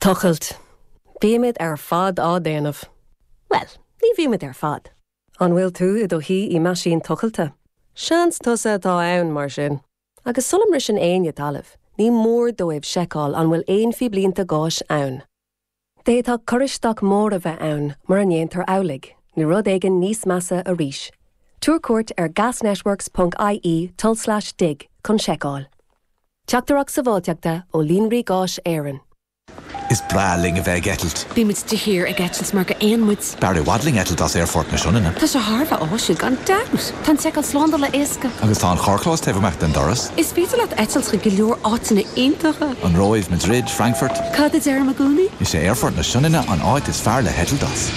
Tuchelt. Bíimid fad á déanamh. Well, ní bhíimid fad. An bhfuil tú I do hí I maisín tuchailte. Seans tusa tá ann mar sin. Agus sulam ris an aine talamh. Ní mór dóibh seicáil an bhfuil éon fi blianta gáis ann. Détá coristeach mór a bheith ann mar an éontar aulig, ní rud éigen níos massa a ríis. Túrcuairt gasnetworks.ie/dig chun seicáil. Teachtarach sa bháteachta ó Lionraí Gáis Éireann. Is braling a bheith getalt. Bí muid de hir a getalt mar go éonmuid. Barry wadling etalt as airfort na siúnina. Tá sé Harfa áisiúil gan daus. Tá seicáil slánda le éasca. Agus tá an chorclás tefamach den doras. Is féidir leat etalt go leor átainna aontacha. An Roiv, Madrid, Frankfurt. Cad is ar magúnaí? Is sé airfort na siúnina an áit is fear le hetalt as.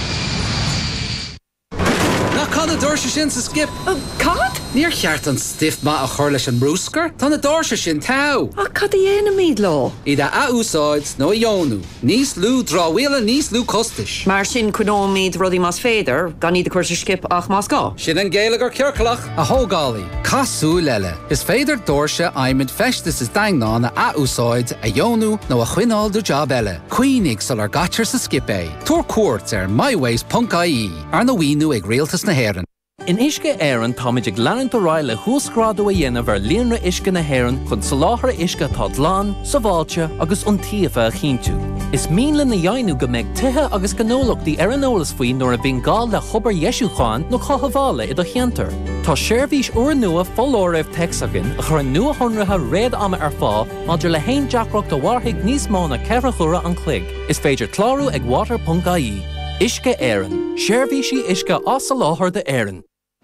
Tána dúirse sin sa skip. Cad? Níor cheart an stift má a chuir leis an brúscar. Tána dúirse sin tá. Cad dhéana míad lá? Iad a úsáid nó jónú. Níos lú dráhhuiile níos lú costais. Mar sin chunómíad rudí más féidir, gan iad a chuirse skip ach más gá. Sin an géalagar cearcalach a thógálaí. Casú leile. Is féidir dúirse aimid festas is daingná a úsáid a jónú nó a chuineáil do job eile. Cuoinig sal ar gatir sa skip é. Túr cuairt ar myways.ie ar na bhíonú ag rialtas na hÉireann. In Uisce Éireann táid ag leanann do ráile thuascrádú a dhéanamh ar líonra Uisce na hÉireann chun sa láthair Uisce tá dlán, sa bháilte agus an tíomh a chinntiú. Is míle na dhéanú go mbeidh tithe agus gnólachtaí ar an eolas faoin nuair a bhíonn gál le chobar Ieisúcháin nó chothabhála I do cheantar. Tá seirbhís uair nua fóláireamh texagan a chur an nua honratha réad ama ar fá maidir le haon deacracht do bharthaigh níos mó na ceithre chura an chloig. Is féidir clárú ag water.ie. Uisce Éireann. Seirbhísí Uisce as sa láthair de Éireann.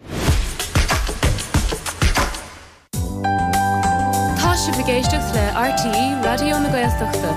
Si bhgéisteach le RTE Radio na Gaeltachta.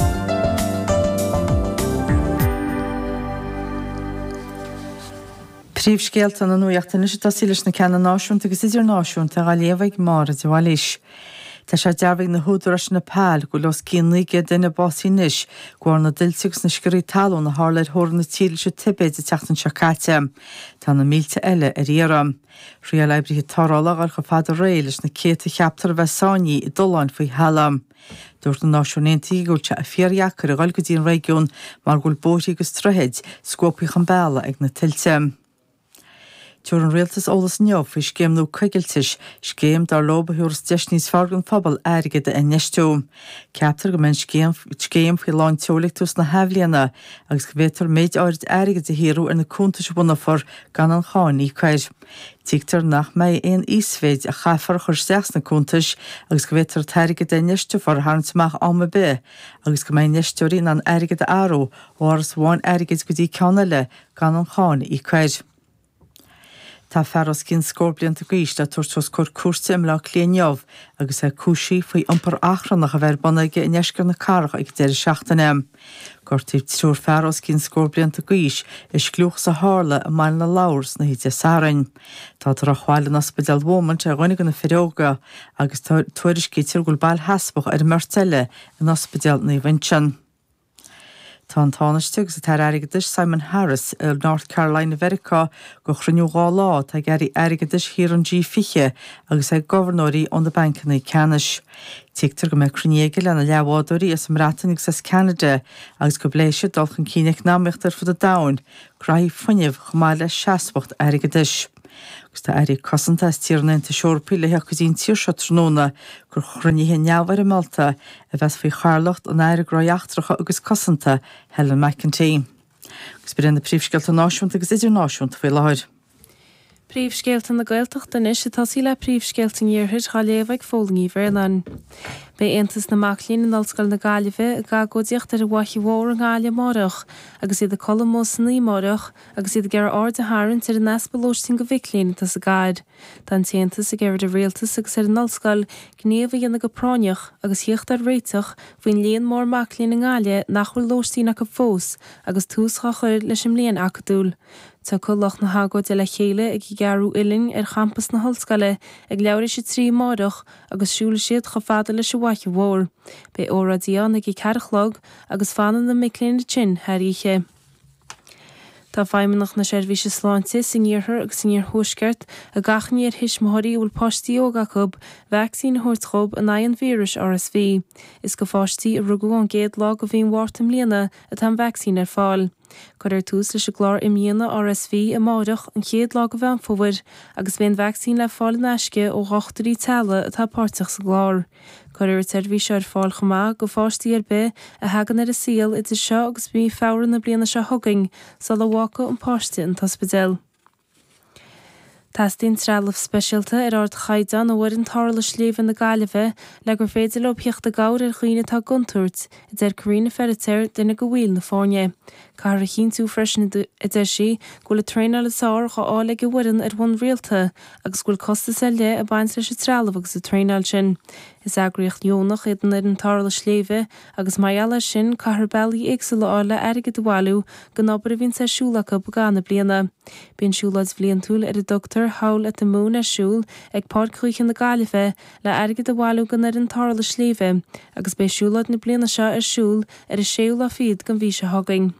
Príomhscéalta na nuachtaine sé tá sílis na ceanna náisiúnta agus idir náisiúnta a léomhaigh mar a dháis. Tá sé dearbhaigh na húdaras na pál go los cínaige duine bosí níis gúir na dilteachs na scurí talú na hálaid thór na tíil se tibéid a teachtain seacáte. Tá na mílte eile ar íram. Ria leibrithe tárálagar go fad a réiles na céta cheaptar bheith sáinní I dulláin faoi helam. Dúirt na náisiúnéntaí gúilte a fíorheachar a gáil go dtíon réigiún mar gúil bótaí agus trohéid scópaí an béla ag na tiltte. Tuair an rialtas ólas neamh faoi scéimnú coigiltis, scéim dar loba thuras deis níos fargan phobal airgid a neistú. Ceaptar go mbeidh scéim faoi láin teolachtas na heimhlíonna agus go bhfuiltear méid áirid airgid a híriú ar na cúntais buna for gan an cháin í chuir. Tígtar nach mé éon ísfeid a chafar chur seach na cúntais agus go bhfuiltear tairgid a neistú for haintach ama be agus go mbeidh neistúirí an airgid arú óras bháin airgid go dtí ceanna le gan an cháin í chuir. Tá fearras cinn scóblianta gíiste tuairteas chur cuasa im le léonneamh agus é cúsaí faoi iompar achrannach a bheith bunaige in eiscear na carach ag deireadh seachtainna. Gortaíh trúr fearras cinn scóblianta gís is clúch sa hála a mail na labhars na híte Sarain. Tá tar a cháile na Ospidéal Mhomant a ghainnig na fireoga agus tuairiscítear gúil bail heasbach ar Martelle in Ospidéal na Vinchen. Tá an tánaiste agus a tar airgeadis Simon Harris ar North Carolina Verica go chruniú gá lá tá geirí airgeadis hir an G5 agus ag governóirí ón na bancanna Canis. Tígtar go mbeidh crunéige lena leabhádóirí is mrátainnig sa Canada agus go bléise dulchan cíneach námíochttar fud a dain, graí funineh chumáile seaspacht airgeadis. Agus tá airí cosanta tíirnaanta seorpaí le heachchasín tíirse tróna gur chruníthe neamhar Malta a bheits faoi charlacht an air gráachtracha agus cosanta Helen McEntee. Agus bíonn na príomhscéalta náisiúnta agus idir náisiúnta faoi láir. Príomhscéalta na Gaeltachta is tá sí le príomhscéalta níorthid chá léomhaigh fólaníomhar lean. Bé Aontas na Maclín in Ollscoil na Gaillimhe a gá godíocht ar a bhaithí mhór an gáile marach, agus iad a colmós na marach, agus iad a gur ard a hárann ar an nasbalóistín go bhiclín tá sa gáid. Tá an Aontas a ggéir a réaltas agus ar an Ollscoil gníomh dhéanana go práineach agus hiocht ar réiteach faoin léon mór Maclín na Gáile nach bhfuil lóistín go fós agus tús chá chuir leis an léon acadúil. Tá colach na hagóid le chéile ag gearú ilinn ar champas na Ollscoile ag leabhar sé trí marach agus siúla siad cho fada leis bhaithí mhór. Bé óradíán ag cearchlog agus fanan na Miclín na tin thíche. Tá feimmenach na seirbhíse sláinte sin níorthar agus sin níor thuisceart a gachníar his mothirí bhfuil postí óga cub vaccín thuirtchob an aon vírus RSV. Is go fáistí a rugú an géad lá go bhíon mhártam líana a tá vaccín ar fáil. Cuir tús leis a glár imíonna RSV a máireach an chéad lá go bhean fóhair agus bhíon vaccín le fáil in aisce ó 8 teala atá páirteach sa glár. Cuir seirbhíse ar fáil chomá go fáistí ar be a hagan ar a síal it is seo agus bí fáran na bliana se thugaing sa le bhaca an páiste an taspedel. Tastín trealah speisialta ar ard chaidan ó bhfuir an tarla sléomh na Gaillimhe le gur féidir le piocht a gáir ar chuoine tá guntúirt i d Carina Ferreter duna go bhfuil na fáine. Car a chin tú freisin i d sí go le tréna le sáir chu ála go bhfuirin ar bhain réalta agus gúil costa sa le a baint leis a trealah agus a trénáil sin. Is agriocht Jónach idan ar an tarla sléomhe agus maiala sin cahar bailí éagsa le ála airgad a bhhailú go nobar a bhín sa siúlacha bugana bliana. Bíon siúlaid bblion túil ar a doctor hawl at the moon a siúl ag pád chuichin na Gaillimhe le airgad a bhhailú gan ar an tarla sléomhe agus bé siúlaid na bliana seo ar siúl ar a séúla fiad gan bhí se thugaing.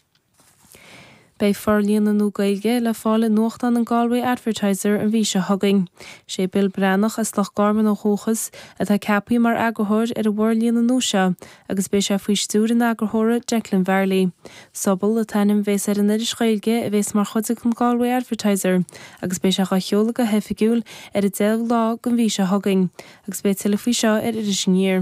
Bei forlíana nó gailge le fála nuachtan an Galway Advertiser an bhí se thugaing. Sé Bill Brannach as lech garman ó chóchas a tá cepaí mar agathir ar a bhirlíana núise agus bé se faoi stúr an agathóra Declan Verley. Sobal a tanim bhés ar an iris gailge a bhés mar chudig an Galway Advertiser agus bé se cha cheola go hefigiúil ar a déh lá gan bhí se thugaing agus bé til faoi seo ar iris níor.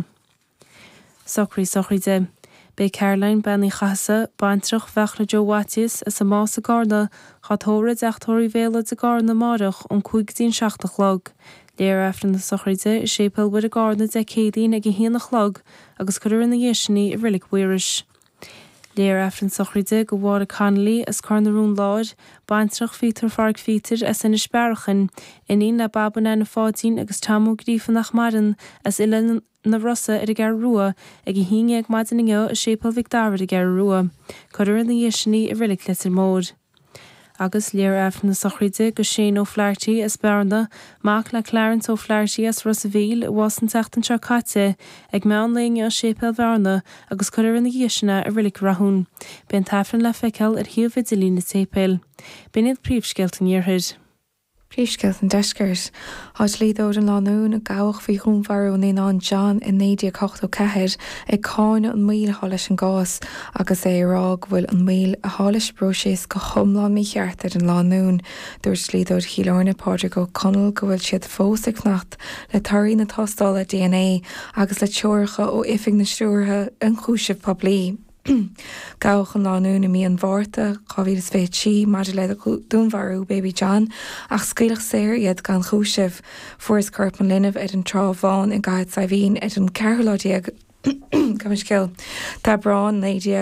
Sochrí de. Bei Caroline Benny Chasa, Bantrach Vechla Joe Wattis as a más a garda, chatóra deachtóirí véla a garna marach an 15 log. Léir eftir na sochríide is sépel bud a garna de cédín ag a híanach log agus chuir na dhéisinaí i rilik buiris. Léir eftir an sochríide go bhhar a Connolly as carnarún láid, Bantrach fítar farg fítar as in isberachan, iní na baban na fátín agus tamú grífa nach marin as ilan na Rossa ar a gar rua ag a híine ag maidininge a sépal Victoria a gar rua, chuir na dhéisinaí i rilik letar mód. Agus léir eftir na sochríide go sé ó Flaherty as Berna, Mark le Clarence ó Flaherty as Rossaville was an teachtan seo caite ag meán léinge a sépal Berna agus chuir na dhéisina a rilik rahún. Ben tafran le feiceal ar hiú vidilí na tépil. Ben iad príomhsceilt an iarthid. Príomhsceilt an deisgurt. Has lídóid an láún a gabhach faoi chumharú ní an John in 9 ag cáine an míl hális an gás agus é rág bhfuil an míl a hális broséis go chumlá mí cheartar an láún. Dúirt lídóid chiileána páidir go conal go bhfuil siad fósaigh nacht le tarí na tostála DNA agus le teoircha ó ifig na stúrtha an chúisih poblí. Gabhach an láún na mí an bhharrta chavílas féit sí maidir le dúnmharú Baby John ach scaoilech séir iad gan chúisih fuair corp an linmh ar an trábháin i gaiid sa bhín ar an ceirlóidíag Camiscil Tá brán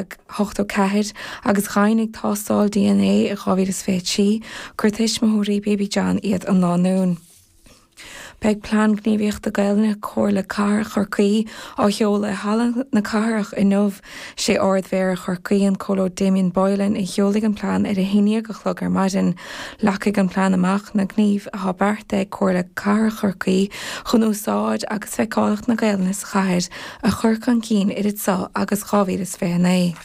9 agus chainnig tástáil DNA a chavílas féit sí chuirtéis mothirí Baby John iad an láún. Beg plán gníomhíocht a gailne chóir le car chorcaí á cheola hallan na carach i nómh sé ardmhéir chorcaí an coló Damien Boylan i cheolaigh an plán ar a híine go chlog ar maidin lecaigh an plán amach na gníomh a habharta chóir le car chorcaí chun úsáid agus feicálacht na gailne sa chaid a churc an cín iad sa agus chábhílas féna.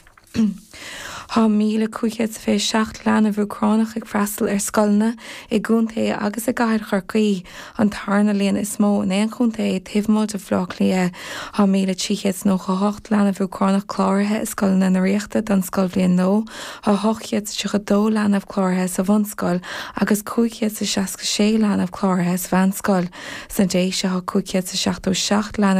Tá 1506 leanana bhú cránach ag freastal ar scoilna i gúntaí agus a gaiir chorcaí an tarna líon is mó in éon chuntaí taobhmóid a bhlách lia. Tá 1308 leanana bhú cránach chláirithe is scoilna na riachta don scoil blion nó, Tá 802 leanamh chláirithe sa bhanscoil agus 566 leanamh chláirithe sa bhanscoil. San déise 567 leanamh